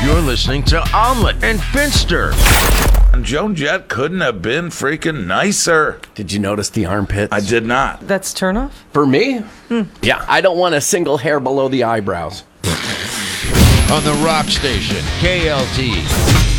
You're listening to Omelet and Finster. And Joan Jett couldn't have been freaking nicer. Did you notice the armpits? I did not. That's turn off? For me? Yeah, I don't want a single hair below the eyebrows. On the Rock Station, KLT.